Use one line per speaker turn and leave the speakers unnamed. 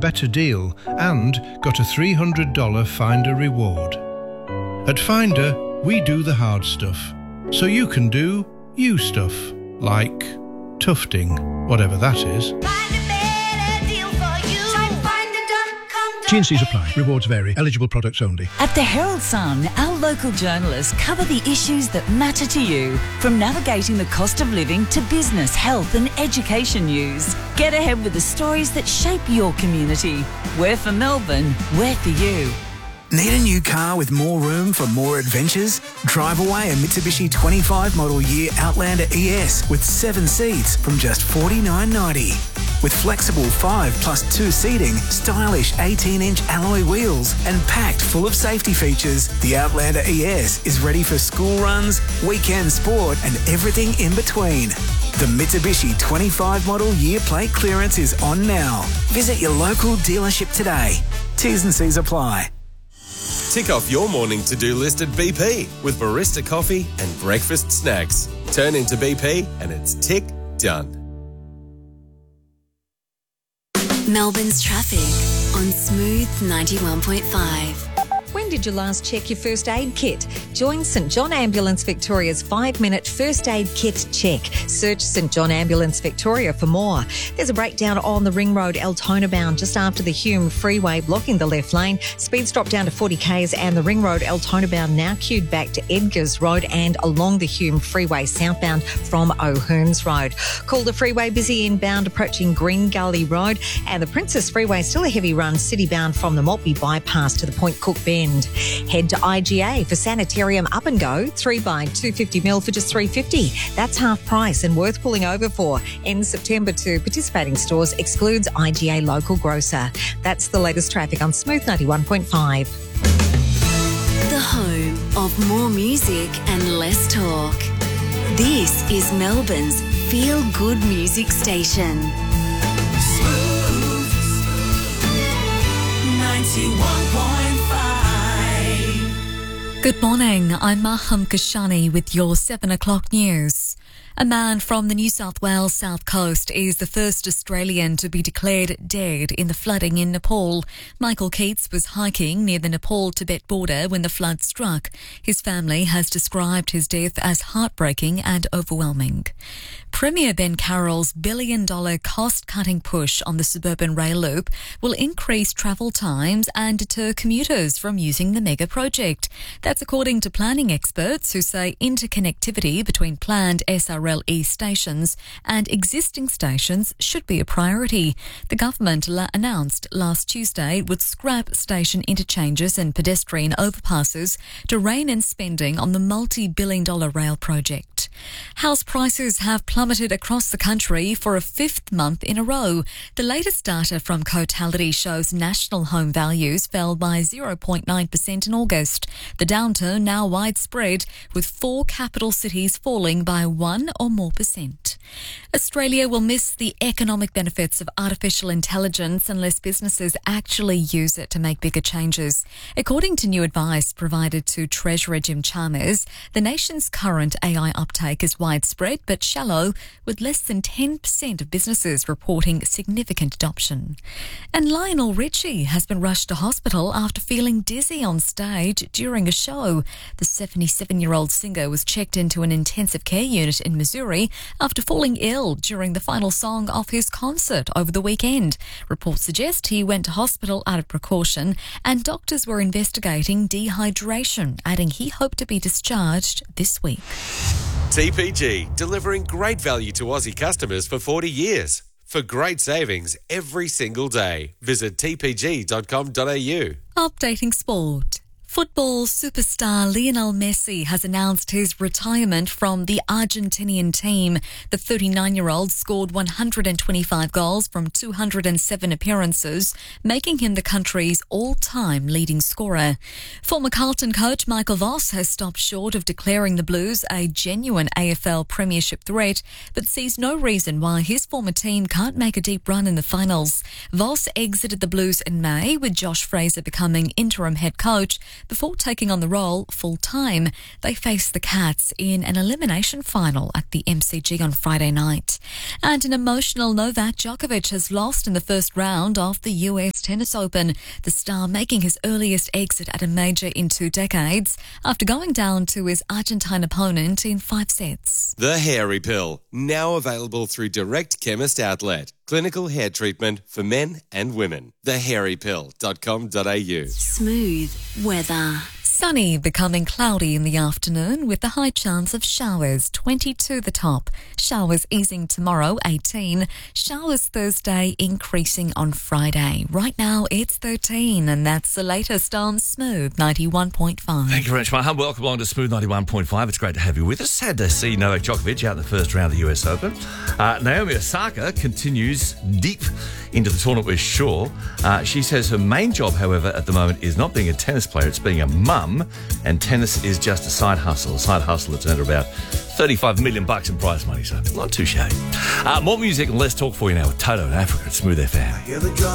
better deal and got a $300 Finder reward. At Finder, we do the hard stuff, so you can do you stuff, like tufting, whatever that is. T&Cs apply. Rewards vary. Eligible products only.
At the Herald Sun, our local journalists cover the issues that matter to you, from navigating the cost of living to business, health and education news. Get ahead with the stories that shape your community. We're for Melbourne. We're for you.
Need a new car with more room for more adventures? Drive away a Mitsubishi 25 model year Outlander ES with 7 seats from just $49.90. With flexible 5+2 seating, stylish 18-inch alloy wheels and packed full of safety features, the Outlander ES is ready for school runs, weekend sport and everything in between. The Mitsubishi 25 model year plate clearance is on now. Visit your local dealership today. T's and C's apply.
Tick off your morning to-do list at BP with barista coffee and breakfast snacks. Turn into BP and it's tick done.
Melbourne's traffic on Smooth 91.5.
When did you last check your first aid kit? Join St John Ambulance Victoria's 5-minute first aid kit check. Search St John Ambulance Victoria for more. There's a breakdown on the Ring Road Altona bound just after the Hume Freeway, blocking the left lane. Speeds drop down to 40 k's and the Ring Road Altona bound now queued back to Edgars Road and along the Hume Freeway southbound from O'Hearns Road. Calder Freeway busy inbound approaching Green Gully Road, and the Princess Freeway still a heavy run city bound from the Maltby bypass to the Point Cook Bend. Head to IGA for Sanitarium Up and Go, 3x 250ml for just $3.50. That's half price and worth pulling over for. Ends September to participating stores, excludes IGA local grocer. That's the latest traffic on Smooth 91.5.
The home of more music and less talk. This is Melbourne's feel-good music station.
Smooth 91.5.
Good morning, I'm Maham Kashani with your 7 o'clock news. A man from the New South Wales South Coast is the first Australian to be declared dead in the flooding in Nepal. Michael Keats was hiking near the Nepal-Tibet border when the flood struck. His family has described his death as heartbreaking and overwhelming. Premier Ben Carroll's billion-dollar cost-cutting push on the suburban rail loop will increase travel times and deter commuters from using the mega project. That's according to planning experts who say interconnectivity between planned SRL-E stations and existing stations should be a priority. The government announced last Tuesday would scrap station interchanges and pedestrian overpasses to rein in spending on the multi-billion-dollar rail project. House prices have plummeted across the country for a 5th month in a row. The latest data from Cotality shows national home values fell by 0.9% in August. The downturn now widespread, with 4 capital cities falling by 1 or more percent. Australia will miss the economic benefits of artificial intelligence unless businesses actually use it to make bigger changes. According to new advice provided to Treasurer Jim Chalmers, the nation's current AI uptake is widespread but shallow, with less than 10% of businesses reporting significant adoption. And Lionel Richie has been rushed to hospital after feeling dizzy on stage during a show. The 77-year-old singer was checked into an intensive care unit in Missouri after falling ill during the final song of his concert over the weekend. Reports suggest he went to hospital out of precaution and doctors were investigating dehydration, adding he hoped to be discharged this week.
TPG, delivering great value to Aussie customers for 40 years. For great savings every single day, visit tpg.com.au.
Updating sport. Football superstar Lionel Messi has announced his retirement from the Argentinian team. The 39-year-old scored 125 goals from 207 appearances, making him the country's all-time leading scorer. Former Carlton coach Michael Voss has stopped short of declaring the Blues a genuine AFL premiership threat, but sees no reason why his former team can't make a deep run in the finals. Voss exited the Blues in May, with Josh Fraser becoming interim head coach, before taking on the role full-time. They face the Cats in an elimination final at the MCG on Friday night. And an emotional Novak Djokovic has lost in the first round of the US Tennis Open, the star making his earliest exit at a major in 2 decades after going down to his Argentine opponent in 5 sets.
The Hairy Pill, now available through Direct Chemist Outlet. Clinical hair treatment for men and women. thehairypill.com.au.
Smooth weather.
Sunny becoming cloudy in the afternoon with the high chance of showers, 22 the top. Showers easing tomorrow, 18. Showers Thursday increasing on Friday. Right now it's 13 and that's the latest on Smooth 91.5.
Thank you very much, Maha. Welcome along to Smooth 91.5. It's great to have you with us. Sad to see Novak Djokovic out in the first round of the US Open. Naomi Osaka continues deep into the tournament with Shaw. She says her main job, however, at the moment is not being a tennis player, it's being a mum, and tennis is just a side hustle. A side hustle that's earned her about $35 million in prize money, so not too shabby. More music and less talk for you now with Toto in Africa at Smooth FM.